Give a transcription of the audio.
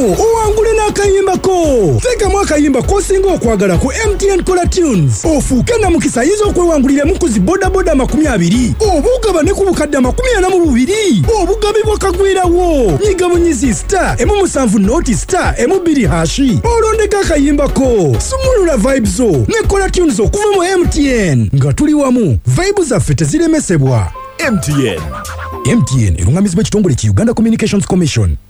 owangule n'akayimbako. Teekamu akayimba k'osinga okwagala ku MTN Color Tunes. Ofuuke na mukisa ayinza okwewanguliramu ku zi bodaboda 20 oba ogabane ku bukadde 42 obugabibwa kagwirawo. Nyiga munyizi *7 olondeka akayimbako. Sumulula vibes zo ne Color Tunes okuva mu MTN. Nga tuli wamu, vibe zaffe teziremesebwa. MTN erungamizibwa ekitongole ki Uganda Communications Commission.